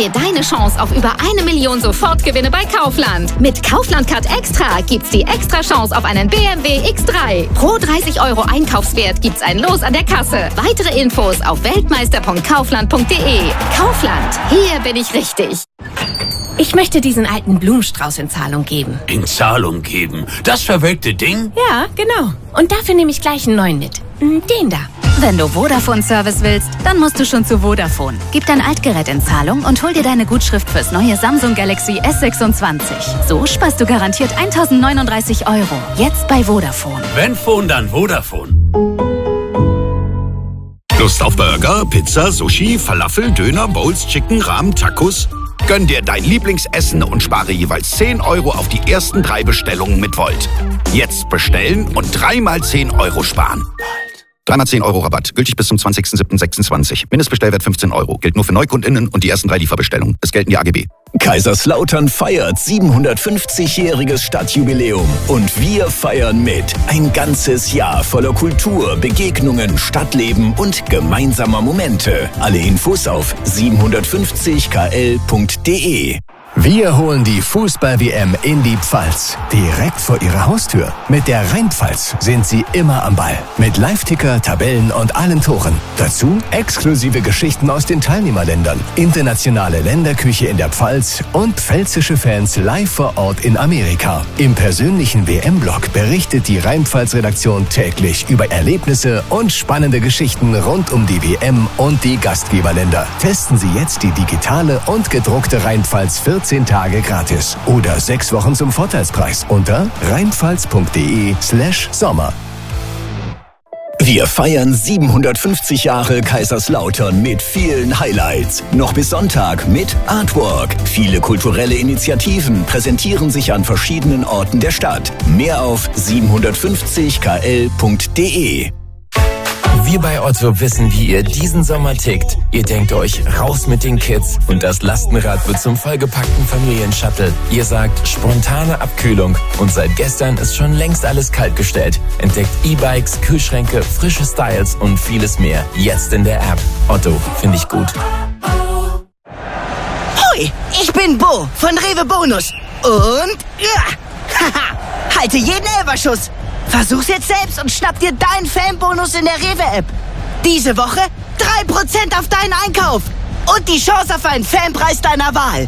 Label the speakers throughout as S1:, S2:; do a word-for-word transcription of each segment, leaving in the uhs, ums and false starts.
S1: dir deine Chance auf über eine Million Sofortgewinne bei Kaufland. Mit Kaufland Card Extra gibt's die extra Chance auf einen B M W X drei. Pro dreißig Euro Einkaufswert gibt's ein Los an der Kasse. Weitere Infos auf weltmeister punkt kaufland punkt de. Kaufland, hier bin ich richtig.
S2: Ich möchte diesen alten Blumenstrauß in Zahlung geben.
S3: In Zahlung geben? Das verwelkte Ding?
S2: Ja, genau. Und dafür nehme ich gleich einen neuen mit. Den da.
S4: Wenn du Vodafone-Service willst, dann musst du schon zu Vodafone. Gib dein Altgerät in Zahlung und hol dir deine Gutschrift fürs neue Samsung Galaxy S sechsundzwanzig. So sparst du garantiert eintausendneununddreißig Euro. Jetzt bei Vodafone.
S3: Wenn Phone, dann Vodafone.
S5: Lust auf Burger, Pizza, Sushi, Falafel, Döner, Bowls, Chicken, Ramen, Tacos? Gönn dir dein Lieblingsessen und spare jeweils zehn Euro auf die ersten drei Bestellungen mit Volt. Jetzt bestellen und dreimal zehn Euro sparen. Dreimal zehn Euro Rabatt. Gültig bis zum zwanzigsten siebten sechsundzwanzig. Mindestbestellwert fünfzehn Euro. Gilt nur für NeukundInnen und die ersten drei Lieferbestellungen. Es gelten die A G B.
S6: Kaiserslautern feiert siebenhundertfünfzigjähriges Stadtjubiläum. Und wir feiern mit. Ein ganzes Jahr voller Kultur, Begegnungen, Stadtleben und gemeinsamer Momente. Alle Infos auf siebenhundertfünfzig k l punkt de.
S7: Wir holen die Fußball-W M in die Pfalz. Direkt vor Ihrer Haustür. Mit der Rheinpfalz sind Sie immer am Ball. Mit Live-Ticker, Tabellen und allen Toren. Dazu exklusive Geschichten aus den Teilnehmerländern, internationale Länderküche in der Pfalz und pfälzische Fans live vor Ort in Amerika. Im persönlichen W M-Blog berichtet die Rheinpfalz-Redaktion täglich über Erlebnisse und spannende Geschichten rund um die W M und die Gastgeberländer. Testen Sie jetzt die digitale und gedruckte Rheinpfalz vierzehn Tage gratis oder sechs Wochen zum Vorteilspreis unter rheinpfalz punkt de slash sommer.
S6: Wir feiern siebenhundertfünfzig Jahre Kaiserslautern mit vielen Highlights. Noch bis Sonntag mit Artwork. Viele kulturelle Initiativen präsentieren sich an verschiedenen Orten der Stadt. Mehr auf siebenhundertfünfzig k l punkt de.
S8: Wir bei Otto wissen, wie ihr diesen Sommer tickt. Ihr denkt euch, raus mit den Kids und das Lastenrad wird zum vollgepackten Familienshuttle. Ihr sagt, spontane Abkühlung und seit gestern ist schon längst alles kaltgestellt. Entdeckt E-Bikes, Kühlschränke, frische Styles und vieles mehr. Jetzt in der App. Otto, finde ich gut.
S9: Hoi, ich bin Bo von Rewe Bonus. Und, ja, haha, halte jeden Elferschuss. Versuch's jetzt selbst und schnapp dir deinen Fanbonus in der Rewe-App. Diese Woche drei Prozent auf deinen Einkauf und die Chance auf einen Fanpreis deiner Wahl.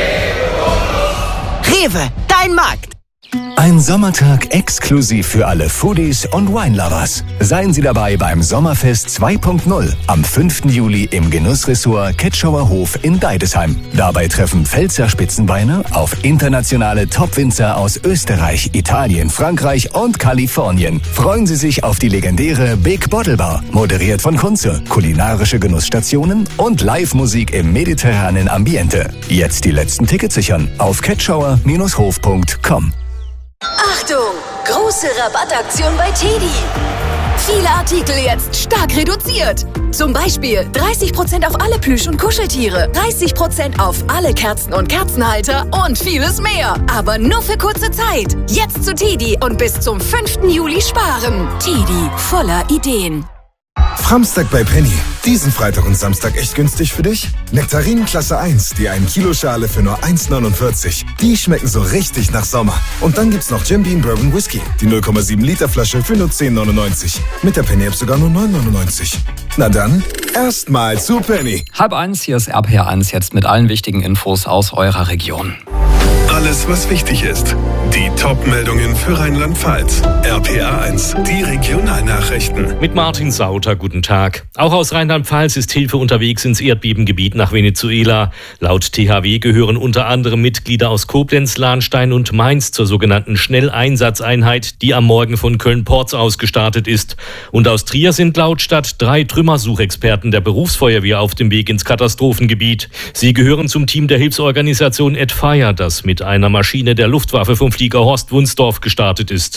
S9: Rewe, dein Markt.
S7: Ein Sommertag exklusiv für alle Foodies und Wine-Lovers. Seien Sie dabei beim Sommerfest zwei Punkt null am fünften Juli im Genussressort Ketschauer Hof in Deidesheim. Dabei treffen Pfälzer Spitzenweine auf internationale Top-Winzer aus Österreich, Italien, Frankreich und Kalifornien. Freuen Sie sich auf die legendäre Big Bottle Bar, moderiert von Kunze, kulinarische Genussstationen und Live-Musik im mediterranen Ambiente. Jetzt die letzten Tickets sichern auf ketschauer Hof punkt com.
S10: Achtung! Große Rabattaktion bei Teddy. Viele Artikel jetzt stark reduziert. Zum Beispiel dreißig Prozent auf alle Plüsch- und Kuscheltiere, dreißig Prozent auf alle Kerzen und Kerzenhalter und vieles mehr. Aber nur für kurze Zeit. Jetzt zu Teddy und bis zum fünften Juli sparen. Teddy, voller Ideen.
S11: Framstag bei Penny. Diesen Freitag und Samstag echt günstig für dich? Nektarinen Klasse eins, die ein Kilo Schale für nur eins neunundvierzig. Die schmecken so richtig nach Sommer. Und dann gibt's noch Jim Beam Bourbon Whisky, die null Komma sieben Liter Flasche für nur zehn neunundneunzig. Mit der Penny App sogar nur neun neunundneunzig. Na dann, erstmal zu Penny.
S12: Halb eins, hier ist R P R eins jetzt mit allen wichtigen Infos aus eurer Region.
S13: Alles, was wichtig ist. Die Top-Meldungen für Rheinland-Pfalz. R P R eins, die Regionalnachrichten.
S14: Mit Martin Sauter, guten Tag. Auch aus Rheinland-Pfalz ist Hilfe unterwegs ins Erdbebengebiet nach Venezuela. Laut T H W gehören unter anderem Mitglieder aus Koblenz, Lahnstein und Mainz zur sogenannten Schnelleinsatzeinheit, die am Morgen von Köln-Porz aus gestartet ist. Und aus Trier sind laut Stadt drei Trümmersuchexperten der Berufsfeuerwehr auf dem Weg ins Katastrophengebiet. Sie gehören zum Team der Hilfsorganisation Ad Fire, das mit einer Maschine der Luftwaffe vom Flieger Horst Wunsdorf gestartet ist.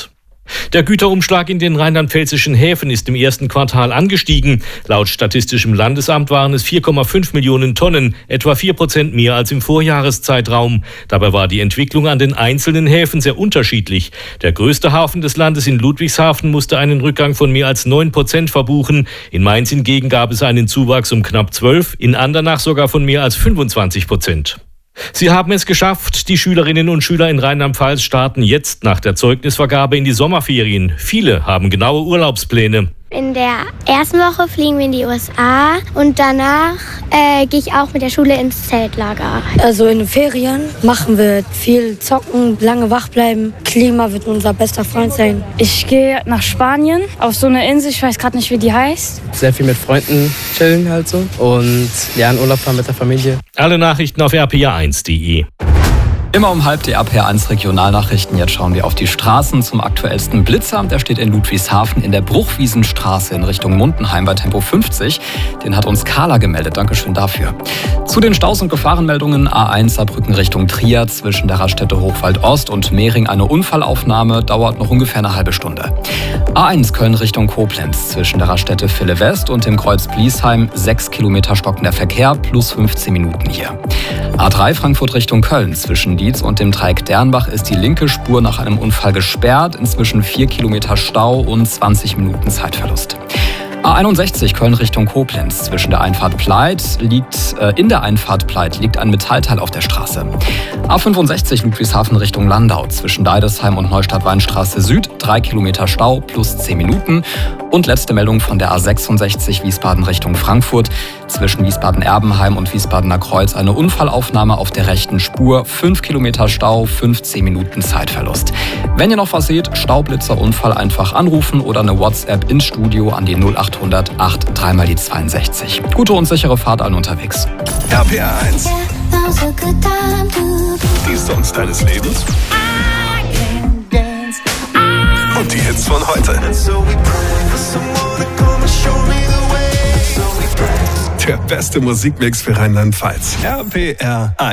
S14: Der Güterumschlag in den rheinland-pfälzischen Häfen ist im ersten Quartal angestiegen. Laut Statistischem Landesamt waren es vier Komma fünf Millionen Tonnen, etwa vier Prozent mehr als im Vorjahreszeitraum. Dabei war die Entwicklung an den einzelnen Häfen sehr unterschiedlich. Der größte Hafen des Landes in Ludwigshafen musste einen Rückgang von mehr als neun Prozent verbuchen. In Mainz hingegen gab es einen Zuwachs um knapp zwölf, in Andernach sogar von mehr als fünfundzwanzig Prozent. Sie haben es geschafft. Die Schülerinnen und Schüler in Rheinland-Pfalz starten jetzt nach der Zeugnisvergabe in die Sommerferien. Viele haben genaue Urlaubspläne.
S15: In der ersten Woche fliegen wir in die U S A und danach äh, gehe ich auch mit der Schule ins Zeltlager.
S16: Also in den Ferien machen wir viel zocken, lange wach bleiben. Klima wird unser bester Freund sein.
S17: Ich gehe nach Spanien auf so eine Insel, ich weiß gerade nicht, wie die heißt.
S18: Sehr viel mit Freunden chillen halt so und ja, in Urlaub fahren mit der Familie.
S14: Alle Nachrichten auf r p r eins punkt d e.
S12: Immer um halb die R P R eins Regionalnachrichten. Jetzt schauen wir auf die Straßen zum aktuellsten Blitzer. Der steht in Ludwigshafen in der Bruchwiesenstraße in Richtung Mundenheim bei Tempo fünfzig. Den hat uns Carla gemeldet. Dankeschön dafür. Zu den Staus- und Gefahrenmeldungen A eins Saarbrücken Richtung Trier zwischen der Raststätte Hochwald Ost und Mehring eine Unfallaufnahme. Dauert noch ungefähr eine halbe Stunde. A eins Köln Richtung Koblenz zwischen der Raststätte Ville West und dem Kreuz Bliesheim. Sechs Kilometer stockender Verkehr plus fünfzehn Minuten hier. A drei Frankfurt Richtung Köln zwischen Dietz und dem Dreieck Dernbach ist die linke Spur nach einem Unfall gesperrt. Inzwischen vier Kilometer Stau und zwanzig Minuten Zeitverlust. A einundsechzig Köln Richtung Koblenz zwischen der Einfahrt Pleit liegt äh, in der Einfahrt Pleit liegt ein Metallteil auf der Straße. A fünfundsechzig Ludwigshafen Richtung Landau zwischen Deidesheim und Neustadt-Weinstraße Süd drei Kilometer Stau plus zehn Minuten. Und letzte Meldung von der A sechsundsechzig Wiesbaden Richtung Frankfurt zwischen Wiesbaden-Erbenheim und Wiesbadener Kreuz eine Unfallaufnahme auf der rechten Spur. fünf Kilometer Stau, fünfzehn Minuten Zeitverlust. Wenn ihr noch was seht, Staublitzer, Unfall einfach anrufen oder eine WhatsApp ins Studio an die null achthundert acht drei mal die zweiundsechzig. Gute und sichere Fahrt allen unterwegs.
S13: R P R eins. Die Songs deines Lebens. Und die Hits von heute. Der beste Musikmix für Rheinland-Pfalz. R P R eins.